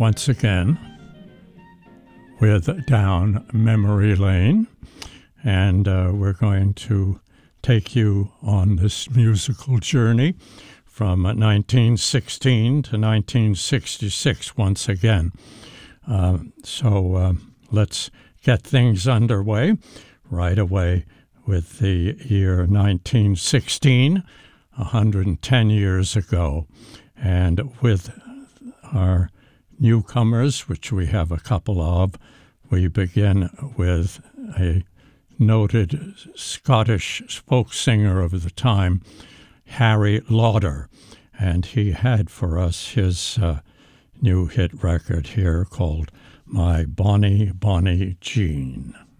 once again with Down Memory Lane, and we're going to take you on this musical journey from 1916 to 1966 once again. So let's get things underway right away with the year 1916, 110 years ago, and with our newcomers, which we have a couple of. We begin with a noted Scottish folk singer of the time, Harry Lauder, and he had for us his new hit record here called My Bonnie, Bonnie Jean.